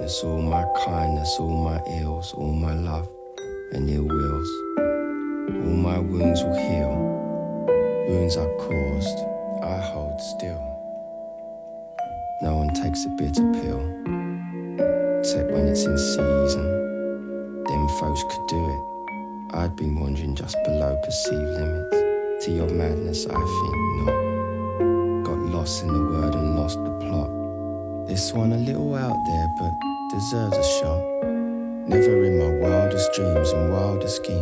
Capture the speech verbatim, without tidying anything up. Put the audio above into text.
sweetness, all my kindness, all my ills, all my love and ill wills. All my wounds will heal, wounds I caused, I hold still. No one takes a bitter pill, except when it's in season. Them folks could do it. I'd been wandering just below perceived limits. To your madness, I think not. Got lost in the word and lost the plot. This one a little out there, but deserves a shot. Never in my wildest dreams and wildest schemes